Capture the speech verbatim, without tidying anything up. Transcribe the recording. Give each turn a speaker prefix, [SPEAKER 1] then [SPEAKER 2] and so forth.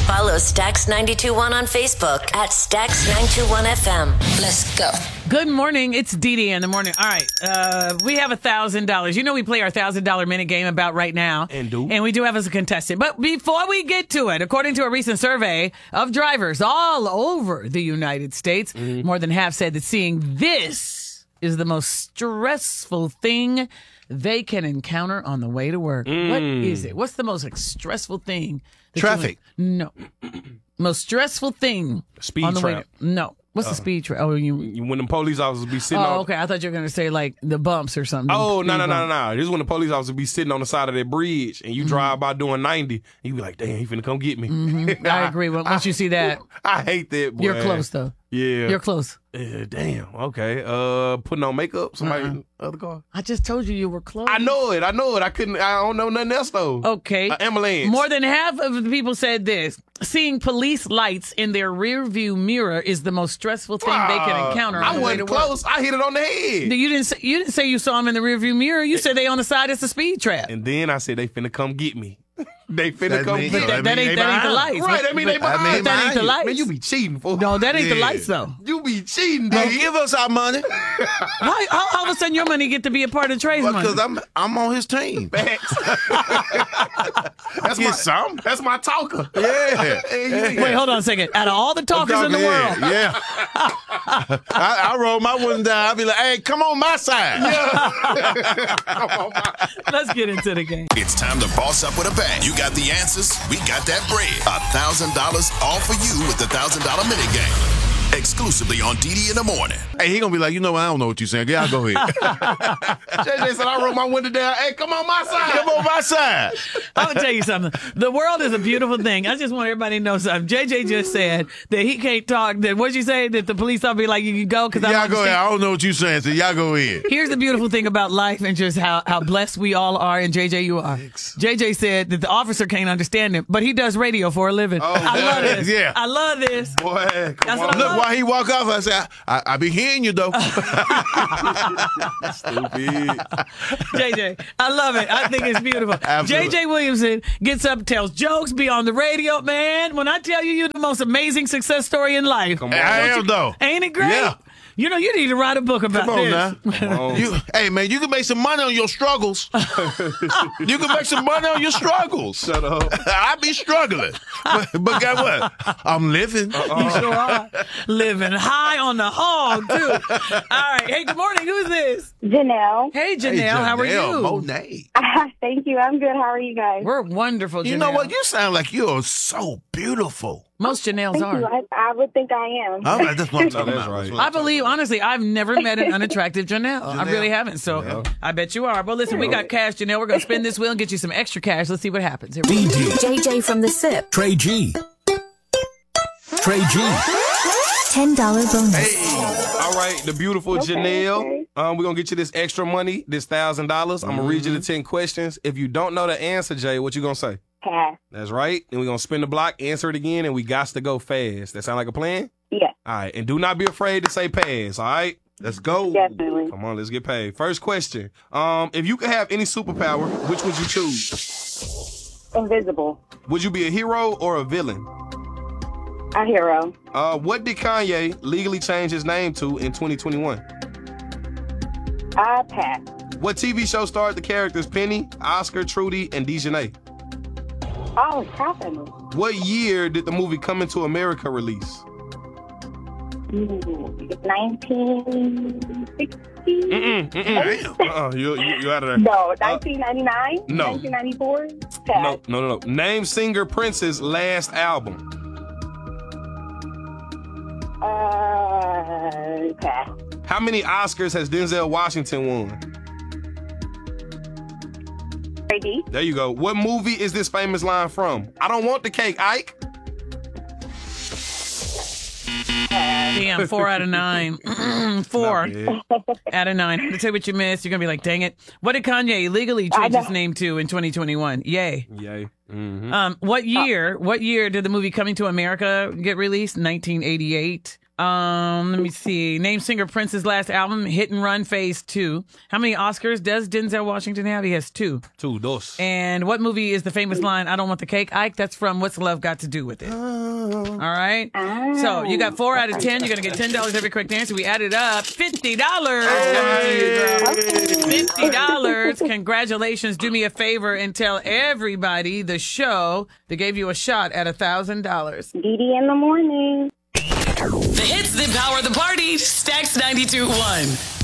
[SPEAKER 1] Follow Stax ninety-two point one on Facebook at Stax nine two one F M. Let's go.
[SPEAKER 2] Good morning. It's Dee Dee in the morning. All right. Uh, we have one thousand dollars. You know we play our one thousand dollars minute game about right now.
[SPEAKER 3] And do.
[SPEAKER 2] And we do have as a contestant. But before we get to it, according to a recent survey of drivers all over the United States, mm-hmm. more than half said that seeing this is the most stressful thing they can encounter on the way to work.
[SPEAKER 3] Mm.
[SPEAKER 2] What is it? What's the most like, stressful thing? that
[SPEAKER 4] Traffic.
[SPEAKER 2] you- No. Most stressful thing
[SPEAKER 3] Speed
[SPEAKER 2] on the way
[SPEAKER 3] trap.
[SPEAKER 2] to- No. What's the speed trap? Oh, you...
[SPEAKER 3] You- When the police officers be sitting
[SPEAKER 2] Oh,
[SPEAKER 3] on.
[SPEAKER 2] okay. I thought you were going to say, like, the bumps or something.
[SPEAKER 3] Oh, no,
[SPEAKER 2] Speed
[SPEAKER 3] no, no,
[SPEAKER 2] bump.
[SPEAKER 3] no, no. This is when the police officers be sitting on the side of that bridge and you
[SPEAKER 2] Mm-hmm.
[SPEAKER 3] drive by doing ninety. And you be like, damn, he finna come get me.
[SPEAKER 2] Mm-hmm. I agree. Once
[SPEAKER 3] I,
[SPEAKER 2] you see that,
[SPEAKER 3] I hate that, boy.
[SPEAKER 2] you're close, though.
[SPEAKER 3] Yeah.
[SPEAKER 2] You're close.
[SPEAKER 3] Uh, damn. Okay. Uh, putting on makeup. Somebody
[SPEAKER 2] Uh-uh.
[SPEAKER 3] in the other car.
[SPEAKER 2] I just told you you were close.
[SPEAKER 3] I know it. I know it. I couldn't. I don't know nothing else though.
[SPEAKER 2] Okay.
[SPEAKER 3] Uh, ambulance.
[SPEAKER 2] More than half of the people said this. Seeing police lights in their rear view mirror is the most stressful thing they can encounter on
[SPEAKER 3] I
[SPEAKER 2] the way to
[SPEAKER 3] wasn't
[SPEAKER 2] work.
[SPEAKER 3] close. I hit it on the head.
[SPEAKER 2] You didn't say, you didn't say you saw them in the rear view mirror. You said they on the side. It's a speed trap.
[SPEAKER 3] And then I said they finna come get me. They finna
[SPEAKER 4] That
[SPEAKER 3] come
[SPEAKER 4] mean-
[SPEAKER 3] get
[SPEAKER 2] But
[SPEAKER 3] me.
[SPEAKER 2] that, that
[SPEAKER 4] mean
[SPEAKER 2] ain't
[SPEAKER 4] they
[SPEAKER 2] that ain't the
[SPEAKER 4] behind.
[SPEAKER 2] lights.
[SPEAKER 3] Right, that mean they
[SPEAKER 2] But-
[SPEAKER 3] behind.
[SPEAKER 2] but that ain't the
[SPEAKER 4] behind.
[SPEAKER 2] lights.
[SPEAKER 3] Man, you be cheating, fool.
[SPEAKER 2] No, that ain't the
[SPEAKER 3] Yeah.
[SPEAKER 2] lights though.
[SPEAKER 3] You be cheating,
[SPEAKER 4] Don't
[SPEAKER 3] dude.
[SPEAKER 4] give us our money
[SPEAKER 2] Why all, all of a sudden your money get to be a part of Trey's money?
[SPEAKER 4] because I'm I'm on his team.
[SPEAKER 3] Facts. that's
[SPEAKER 4] Get
[SPEAKER 3] my
[SPEAKER 4] some.
[SPEAKER 3] That's my talker.
[SPEAKER 4] Yeah.
[SPEAKER 3] Hey,
[SPEAKER 2] Wait, hold on a second. Out of all the talkers in the world,
[SPEAKER 4] Yeah. I, I roll my one down. I'll be like, hey, come on my side.
[SPEAKER 2] let's get into the game.
[SPEAKER 5] It's time to boss up with a bang. You got the answers. We got that bread. A thousand dollars all for you with the thousand dollar minute game. Exclusively on D D in the morning.
[SPEAKER 4] Hey, he gonna be like, you know what? I don't know what you're saying. Yeah, go ahead.
[SPEAKER 3] J J said I rolled my window down. Hey, come on my side.
[SPEAKER 4] Come on my side.
[SPEAKER 2] I'm gonna tell you something. The world is a beautiful thing. I just want everybody to know something. J J just said that he can't talk. That what'd you say? That the police officer be like, you can go because I
[SPEAKER 4] Y'all
[SPEAKER 2] don't
[SPEAKER 4] go ahead.
[SPEAKER 2] understand.
[SPEAKER 4] I don't know what you're saying, so y'all go ahead.
[SPEAKER 2] Here's the beautiful thing about life and just how, how blessed we all are, and J J, you are. J J said that the officer can't understand him, but he does radio for a living.
[SPEAKER 3] Oh,
[SPEAKER 2] I love
[SPEAKER 3] boy.
[SPEAKER 2] this.
[SPEAKER 4] Yeah.
[SPEAKER 2] I love this.
[SPEAKER 3] Boy, come
[SPEAKER 2] That's
[SPEAKER 3] on.
[SPEAKER 2] what I
[SPEAKER 4] Look,
[SPEAKER 2] love.
[SPEAKER 4] while he walk off, I say, I, I, I be hearing you though.
[SPEAKER 3] Stupid.
[SPEAKER 2] J J, I love it. I think it's beautiful.
[SPEAKER 4] Absolutely.
[SPEAKER 2] J J Williamson gets up, tells jokes, be on the radio, man. When I tell you you're the most amazing success story in life,
[SPEAKER 3] Come on.
[SPEAKER 4] I am though.
[SPEAKER 2] ain't it great?
[SPEAKER 4] Yeah.
[SPEAKER 2] You know, you need to write a book about
[SPEAKER 4] Come on
[SPEAKER 2] this.
[SPEAKER 4] now.
[SPEAKER 3] Come on.
[SPEAKER 4] You, hey man, you can make some money on your struggles. You can make some money on your struggles.
[SPEAKER 3] Shut up.
[SPEAKER 4] I be struggling, but, but guess what? I'm living.
[SPEAKER 2] You sure are. Living high on the hog, too. All right. Hey, good morning. Who's this?
[SPEAKER 6] Janelle.
[SPEAKER 2] Hey, Janelle.
[SPEAKER 4] Hey,
[SPEAKER 2] How are
[SPEAKER 4] Janelle
[SPEAKER 2] you?
[SPEAKER 4] Monet.
[SPEAKER 6] Thank you. I'm good. How are you guys?
[SPEAKER 2] We're wonderful, Janelle.
[SPEAKER 4] You know what? You sound like you're so beautiful.
[SPEAKER 2] Most Janelles
[SPEAKER 6] Thank
[SPEAKER 2] are.
[SPEAKER 6] you. I, I would think I am.
[SPEAKER 4] All right, that's what I'm talking
[SPEAKER 3] That's
[SPEAKER 4] about.
[SPEAKER 3] right.
[SPEAKER 4] That's what
[SPEAKER 2] I
[SPEAKER 4] I'm talking
[SPEAKER 2] believe,
[SPEAKER 4] about.
[SPEAKER 2] honestly, I've never met an unattractive Janelle. I
[SPEAKER 4] Janelle.
[SPEAKER 2] really haven't. So
[SPEAKER 3] Janelle.
[SPEAKER 2] I bet you are. Well, listen, we got cash, Janelle. We're going to spin this wheel and get you some extra cash. Let's see what happens. Here we go.
[SPEAKER 7] D D,
[SPEAKER 1] J J from the SIP.
[SPEAKER 7] Trey G. Trey G.
[SPEAKER 1] ten dollars bonus.
[SPEAKER 3] Hey, all right, the beautiful
[SPEAKER 6] Okay,
[SPEAKER 3] Janelle.
[SPEAKER 6] okay.
[SPEAKER 3] Um, we're gonna get you this extra money, this thousand dollars. I'm gonna read you the ten questions. If you don't know the answer, Jay, what you gonna say?
[SPEAKER 6] Pass.
[SPEAKER 3] That's right. Then we're gonna spin the block, answer it again, and we got to go fast. That sound like a plan?
[SPEAKER 6] Yeah,
[SPEAKER 3] All right, and do not be afraid to say pass. All right,
[SPEAKER 4] Let's go.
[SPEAKER 6] definitely.
[SPEAKER 3] come on, let's get paid. First question. Um, if you could have any superpower, which would you choose?
[SPEAKER 6] Invisible.
[SPEAKER 3] Would you be a hero or a villain?
[SPEAKER 6] A hero.
[SPEAKER 3] Uh, what did Kanye legally change his name to in twenty twenty-one?
[SPEAKER 6] I pass.
[SPEAKER 3] What T V show starred the characters Penny, Oscar, Trudy, and Dejanay?
[SPEAKER 6] Oh, it's happening.
[SPEAKER 3] What year did the movie Coming to America release?
[SPEAKER 6] nineteen sixty?
[SPEAKER 3] Mm-mm, mm-mm. Uh-uh, you, you, you out of there.
[SPEAKER 6] No, nineteen ninety-nine?
[SPEAKER 3] no.
[SPEAKER 6] nineteen ninety-four? Pass.
[SPEAKER 3] No, no, no, no. Name singer Prince's last album.
[SPEAKER 6] Uh, pass.
[SPEAKER 3] How many Oscars has Denzel Washington won?
[SPEAKER 6] Ready?
[SPEAKER 3] There you go. What movie is this famous line from? I don't want the cake, Ike.
[SPEAKER 2] Damn, four out of nine. four
[SPEAKER 3] Not
[SPEAKER 2] out of nine. I'm going to tell you what you missed. You're going to be like, dang it. What did Kanye legally
[SPEAKER 6] I
[SPEAKER 2] change
[SPEAKER 6] know.
[SPEAKER 2] his name to in twenty twenty-one? Yay.
[SPEAKER 3] Yay. Mm-hmm.
[SPEAKER 2] Um, what year? What year did the movie Coming to America get released? nineteen eighty-eight. Um, let me see. Name singer Prince's last album, Hit and Run Phase two. How many Oscars does Denzel Washington have? He has two.
[SPEAKER 3] Two, dos.
[SPEAKER 2] And what movie is the famous line, I don't want the cake, Ike? That's from What's Love Got to Do with It? All right. So you got four out of ten. You're going to get ten dollars every correct answer. We added up fifty dollars. fifty dollars. Congratulations. Do me a favor and tell everybody the show that gave you a shot at one thousand dollars.
[SPEAKER 6] Dee Dee in the morning.
[SPEAKER 8] The hits that power the party. Stacks ninety-two point one.